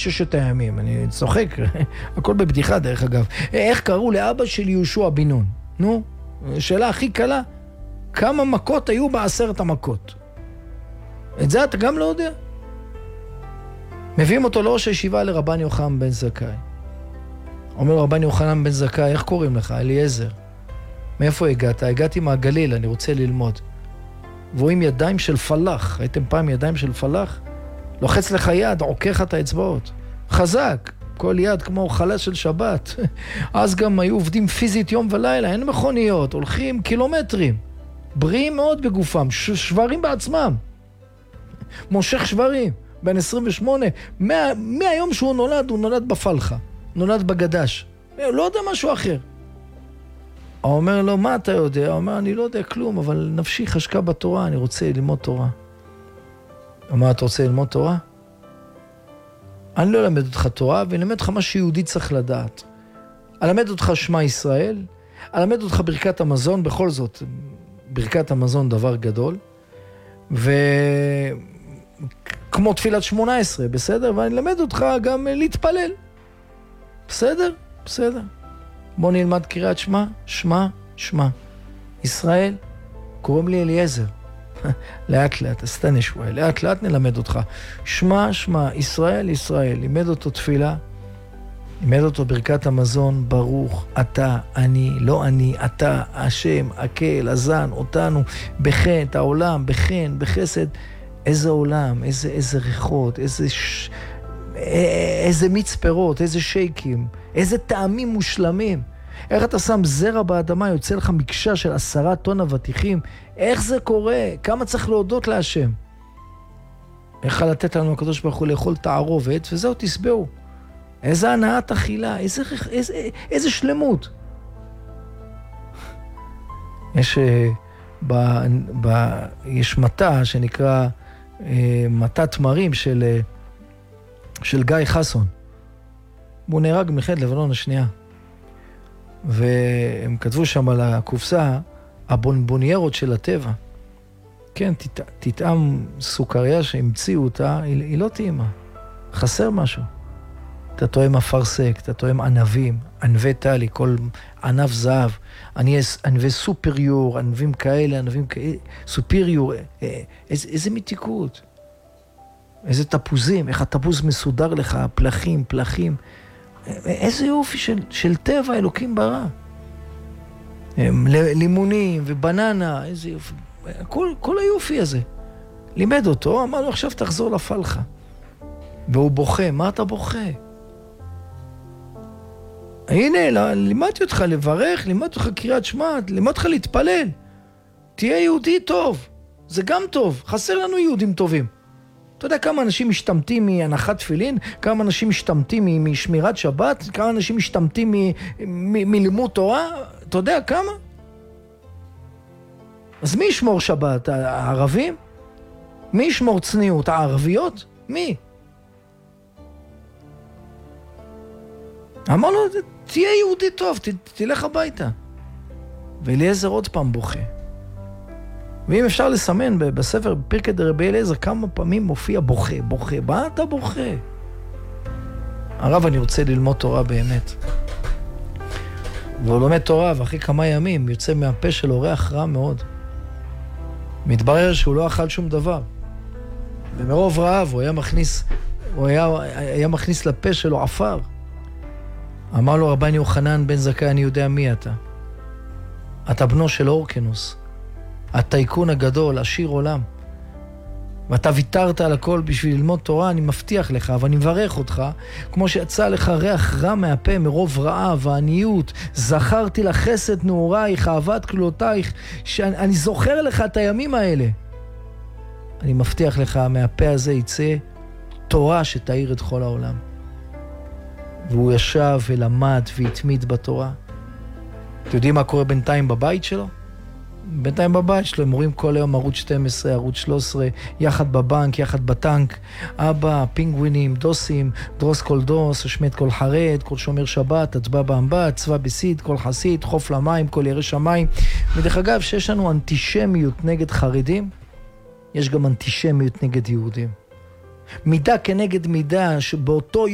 ששת הימים, אני צוחק, הכל בבדיחה דרך אגב. איך קראו לאבא של יהושע בן נון? נו, שאלה הכי קלה, כמה מכות היו ב10 המכות? את זה אתה גם לא יודע? מביאים אותו לראש הישיבה לרבן יוחנן בן זכאי. אומר רבן יוחנן בן זכאי, איך קוראים לך? אליעזר. מאיפה הגעת? הגעתי מהגליל, אני רוצה ללמוד. והוא עם ידיים של פלח. ראיתם פעם ידיים של פלח? לוחץ לך יד, עוקח את האצבעות. חזק. כל יד כמו חלה של שבת. אז גם היו עובדים פיזית יום ולילה, אין מכוניות, הולכים קילומטרים. בריאים מאוד בגופם, שברים בעצמם. מושך שברים, בן 28. מהיום שהוא נולד, הוא נולד בפלחה. נולד בגדש. לא יודע משהו אחר. הוא אומר לו, מה אתה יודע? הוא אומר, אני לא יודע כלום, אבל נפשי חשקה בתורה, אני רוצה ללמוד תורה. הוא אומר, אתה רוצה ללמוד תורה? אני לא אלמד אותך תורה, ואני אלמד אותך מה שיהודי צריך לדעת. אלמד אותך שמע ישראל, אלמד אותך ברכת המזון, בכל זאת, ברכת המזון דבר גדול, וכמו תפילת 18, בסדר? ואני אלמד אותך גם להתפלל. בסדר? בסדר. בוא נלמד קריאת שמע, שמע, שמע. ישראל, קוראים לי אליעזר. לאט לאט, הסתנה שוואי, לאט לאט נלמד אותך. שמע, שמע, ישראל, ישראל. לימד אותו תפילה, לימד אותו ברכת המזון, ברוך, אתה, אני, לא אני, אתה, השם, הקל, הזן, אותנו, בחן, את העולם, בחן, בחסד. איזה עולם, איזה ריחות, איזה מיץ פירות, איזה שייקים, איזה טעמים מושלמים. איך אתה שם זרע באדמה, יוצא לך מקשה של 10 טון אבטיחים. איך זה קורה? כמה צריך להודות להשם? איך לתת לנו הקדוש ברוך הוא לאכול תערובת, וזהו תסבעו. איזה הנעת אכילה, איזה שלמות. יש מטה שנקרא מטה תמרים של גיא חסון. הוא נהרג במלחמת לבנון השנייה. והם כתבו שם על הקופסה, הבונבוניירות של הטבע. כן, תטעם סוכריה שהמציאו אותה, היא לא טעימה. חסר משהו. אתה טועם אפרסק, אתה טועם ענבים, ענבי טלי, כל ענב זהב, ענבי סופריור, ענבים כאלה, סופריור, איזה מתיקות. איזה תפוזים, איך התפוז מסודר לך, פלחים. איזה יופי של טבע אלוקים ברא. לימונים ובננה, איזה יופי. כל היופי הזה. לימד אותו, אמר לו עכשיו תחזור לפלחה. והוא בוכה, מה אתה בוכה? הנה, לימדתי אותך לברך, לימדתי אותך קריאת שמע, לימדתי אותך להתפלל. תהיה יהודי טוב, זה גם טוב, חסר לנו יהודים טובים. אתה יודע כמה אנשים משתמטים מהנחת תפילין? כמה אנשים משתמטים משמירת שבת? כמה אנשים משתמטים מלימוד תורה? אתה יודע כמה? אז מי ישמור שבת? הערבים? מי ישמור צניעות? הערביות? מי? אמר לו, תהיה יהודי טוב, תלך הביתה. ואליעזר עוד פעם בוכה. ואם אפשר לסמן בספר פרקי דרבי אליעזר, כמה פעמים מופיע בוכה. מה אתה בוכה? הרב, אני רוצה ללמוד תורה באמת. והוא לומד תורה, ואחרי כמה ימים יוצא מהפה שלו ריח רע מאוד. מתברר שהוא לא אכל שום דבר. ומרוב רעב הוא היה מכניס לפה שלו עפר. אמר לו רבן יוחנן בן זכאי, אני יודע מי אתה. אתה בנו של אורקנוס. הטייקון הגדול, עשיר עולם. ואתה ויתרת על הכל בשביל ללמוד תורה, אני מבטיח לך, ואני מברך אותך, כמו שיצא לך ריח רע מהפה, מרוב רעב ועניות, זכרתי לך חסד נעורייך, אהבת כלולותייך, שאני זוכר לך את הימים האלה. אני מבטיח לך, מהפה הזה יצא תורה שתאיר את כל העולם. והוא ישב ולמד והתמיד בתורה. אתם יודעים מה קורה בינתיים בבית שלו? בינתיים בבית שלו, הם רואים כל היום ערוץ 12, ערוץ 13, יחד בבנק, יחד בטנק, אבא, פינגווינים, דוסים, דרוס כל דוס, השמט כל חרד, כל שומר שבת, הצבא באמבט, צבא בסיד, כל חסיד, חוף למים, כל ירא שמיים. ודרך אגב, שיש לנו אנטישמיות נגד חרדים, יש גם אנטישמיות נגד יהודים. מידה כנגד מידה, שבאותו